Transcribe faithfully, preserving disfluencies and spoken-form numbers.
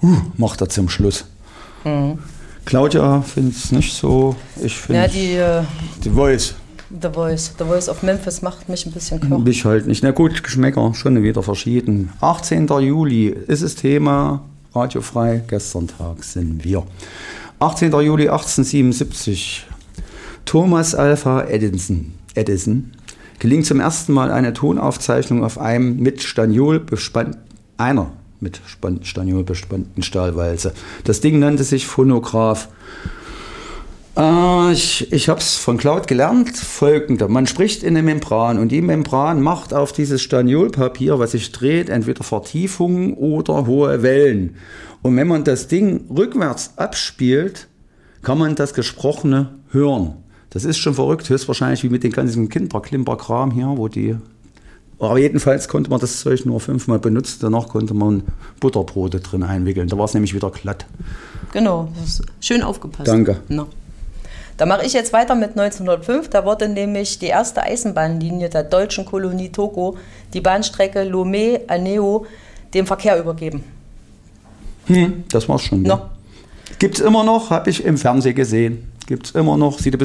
uh, macht er zum Schluss. Mhm. Claudia findet es nicht so. Ich finde ja, die, äh, die Voice. The Voice. The Voice of Memphis macht mich ein bisschen klar. Mich halt nicht. Na gut, Geschmäcker schon wieder verschieden. achtzehnter Juli ist das Thema. Radiofrei, gestern Tag sind wir. achtzehnter Juli achtzehnhundertsiebenundsiebzig. Thomas Alva Edison, Edison gelingt zum ersten Mal eine Tonaufzeichnung auf einem mit Staniol bespannten, einer mit Staniol bespannten Stahlwalze. Das Ding nannte sich Phonograph. Äh, ich ich habe es von Claude gelernt, folgende. Man spricht in eine Membran und die Membran macht auf dieses Staniolpapier, was sich dreht, entweder Vertiefungen oder hohe Wellen. Und wenn man das Ding rückwärts abspielt, kann man das Gesprochene hören. Das ist schon verrückt, höchstwahrscheinlich wie mit dem ganzen Kinderklimper-Kram hier, wo die... Aber jedenfalls konnte man das Zeug nur fünfmal benutzen, danach konnte man Butterbrote drin einwickeln. Da war es nämlich wieder glatt. Genau, das ist schön aufgepasst. Danke. No. Da mache ich jetzt weiter mit neunzehnhundertfünf. Da wurde nämlich die erste Eisenbahnlinie der deutschen Kolonie Togo, die Bahnstrecke Lomé-Aneo, dem Verkehr übergeben. Hm, das war's schon. No. Gibt es immer noch, habe ich im Fernsehen gesehen. Gibt es immer noch. Sieht